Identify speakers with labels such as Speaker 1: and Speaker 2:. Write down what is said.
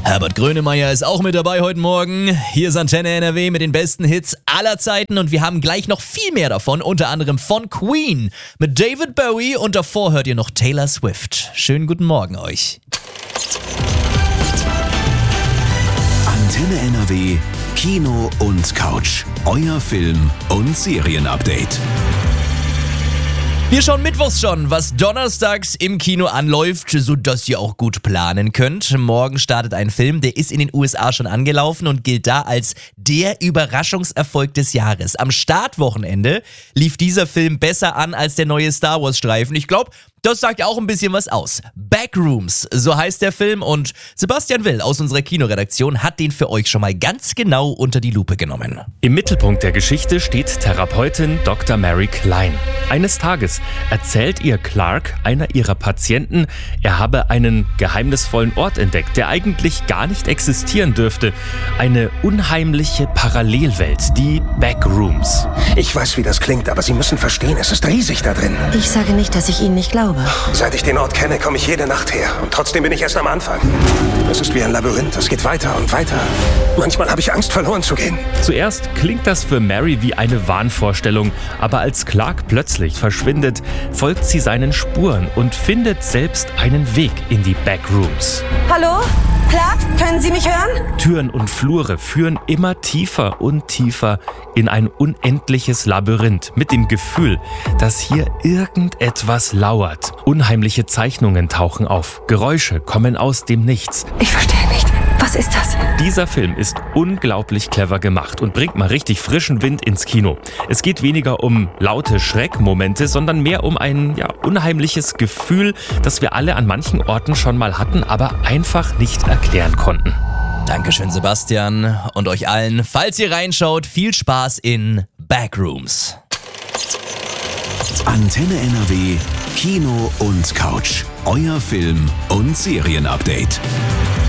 Speaker 1: Herbert Grönemeyer ist auch mit dabei heute Morgen. Hier ist Antenne NRW mit den besten Hits aller Zeiten und wir haben gleich noch viel mehr davon, unter anderem von Queen mit David Bowie und davor hört ihr noch Taylor Swift. Schönen guten Morgen euch.
Speaker 2: Antenne NRW, Kino und Couch. Euer Film- und Serienupdate.
Speaker 1: Wir schauen mittwochs schon, was donnerstags im Kino anläuft, sodass ihr auch gut planen könnt. Morgen startet ein Film, der ist in den USA schon angelaufen und gilt da als der Überraschungserfolg des Jahres. Am Startwochenende lief dieser Film besser an als der neue Star Wars Streifen. Ich glaube, das sagt ja auch ein bisschen was aus. Backrooms, so heißt der Film und Sebastian Will aus unserer Kinoredaktion hat den für euch schon mal ganz genau unter die Lupe genommen.
Speaker 3: Im Mittelpunkt der Geschichte steht Therapeutin Dr. Mary Klein. Eines Tages erzählt ihr Clark, einer ihrer Patienten, er habe einen geheimnisvollen Ort entdeckt, der eigentlich gar nicht existieren dürfte. Eine unheimliche Parallelwelt, die Backrooms.
Speaker 4: Ich weiß, wie das klingt, aber Sie müssen verstehen, es ist riesig da drin.
Speaker 5: Ich sage nicht, dass ich Ihnen nicht glaube.
Speaker 4: Seit ich den Ort kenne, komme ich jede Nacht her. Und trotzdem bin ich erst am Anfang. Es ist wie ein Labyrinth, es geht weiter und weiter. Manchmal habe ich Angst, verloren zu gehen.
Speaker 3: Zuerst klingt das für Mary wie eine Wahnvorstellung, aber als Clark plötzlich verschwindet, folgt sie seinen Spuren und findet selbst einen Weg in die Backrooms.
Speaker 5: Hallo? Clark, können Sie mich hören?
Speaker 3: Türen und Flure führen immer tiefer und tiefer in ein unendliches Labyrinth mit dem Gefühl, dass hier irgendetwas lauert. Unheimliche Zeichnungen tauchen auf, Geräusche kommen aus dem Nichts.
Speaker 5: Ich verstehe nicht. Was ist das?
Speaker 3: Dieser Film ist unglaublich clever gemacht und bringt mal richtig frischen Wind ins Kino. Es geht weniger um laute Schreckmomente, sondern mehr um ein unheimliches Gefühl, das wir alle an manchen Orten schon mal hatten, aber einfach nicht erklären konnten.
Speaker 1: Dankeschön, Sebastian. Und euch allen, falls ihr reinschaut, viel Spaß in Backrooms.
Speaker 2: Antenne NRW, Kino und Couch. Euer Film- und Serienupdate.